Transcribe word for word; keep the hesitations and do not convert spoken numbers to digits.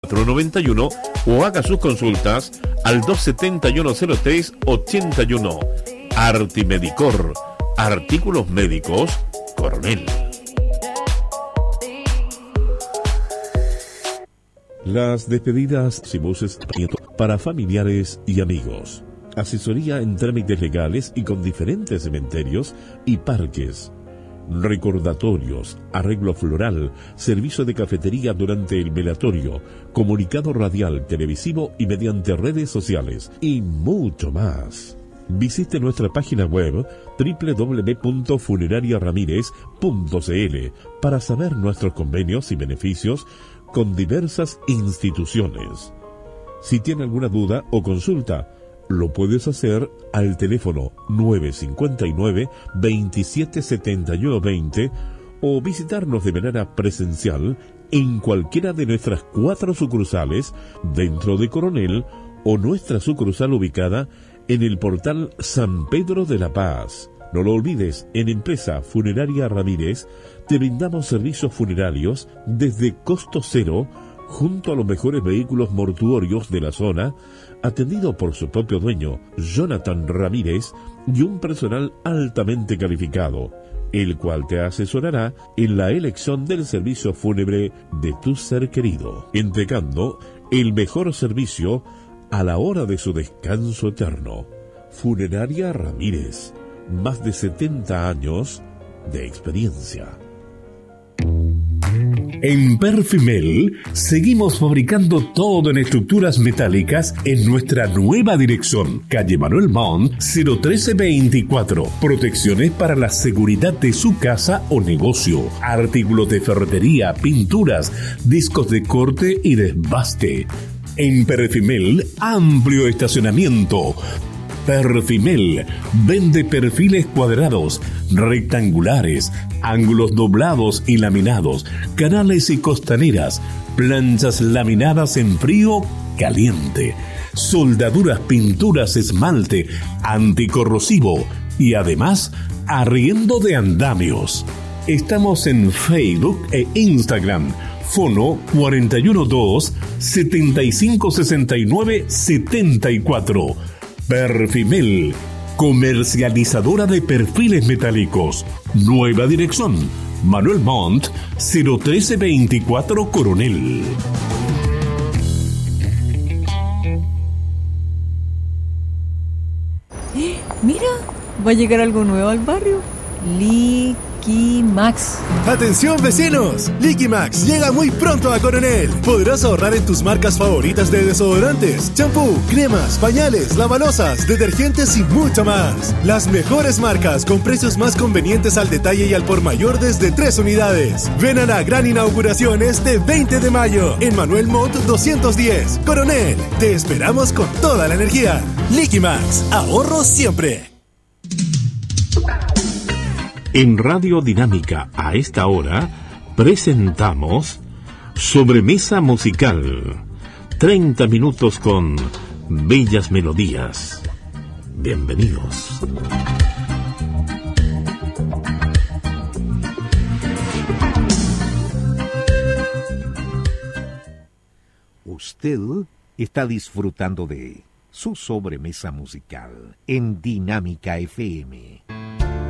cuatro noventa y uno o haga sus consultas al dos setenta y uno cero tres ochenta y uno. Artimedicor, artículos médicos, Coronel. Las despedidas y voces para familiares y amigos. Asesoría en trámites legales y con diferentes cementerios y parques. Recordatorios, arreglo floral, servicio de cafetería durante el velatorio, comunicado radial, televisivo y mediante redes sociales, y mucho más. Visite nuestra página web doble u doble u doble u punto funeraria ramírez punto c l para saber nuestros convenios y beneficios con diversas instituciones. Si tiene alguna duda o consulta, lo puedes hacer al teléfono nueve cinco nueve, veintisiete setenta y uno veinte o visitarnos de manera presencial en cualquiera de nuestras cuatro sucursales dentro de Coronel o nuestra sucursal ubicada en el portal San Pedro de la Paz. No lo olvides, en Empresa Funeraria Ramírez te brindamos servicios funerarios desde costo cero junto a los mejores vehículos mortuorios de la zona, atendido por su propio dueño, Jonathan Ramírez, y un personal altamente calificado, el cual te asesorará en la elección del servicio fúnebre de tu ser querido, entregando el mejor servicio a la hora de su descanso eterno. Funeraria Ramírez, más de setenta años de experiencia. En Perfimel seguimos fabricando todo en estructuras metálicas en nuestra nueva dirección, calle Manuel Montt cero trece veinticuatro. Protecciones para la seguridad de su casa o negocio, artículos de ferretería, pinturas, discos de corte y desbaste. En Perfimel, amplio estacionamiento. Perfimel vende perfiles cuadrados, rectangulares, ángulos doblados y laminados, canales y costaneras, planchas laminadas en frío caliente, soldaduras, pinturas, esmalte, anticorrosivo y además arriendo de andamios. Estamos en Facebook e Instagram. Fono cuatro uno dos, setenta y cinco sesenta y nueve setenta y cuatro. Perfimel, comercializadora de perfiles metálicos. Nueva dirección, Manuel Montt, cero trece veinticuatro Coronel. Eh, mira, va a llegar algo nuevo al barrio. Liquimax. ¡Atención, vecinos! Liquimax llega muy pronto a Coronel. Podrás ahorrar en tus marcas favoritas de desodorantes, champú, cremas, pañales, lavalosas, detergentes y mucho más. Las mejores marcas con precios más convenientes al detalle y al por mayor desde tres unidades. Ven a la gran inauguración este veinte de mayo en Manuel Montt doscientos diez, Coronel. Te esperamos con toda la energía. Liquimax, ahorro siempre. En Radio Dinámica, a esta hora, presentamos Sobremesa Musical. treinta minutos con bellas melodías. Bienvenidos. Usted está disfrutando de su sobremesa musical en Dinámica F M.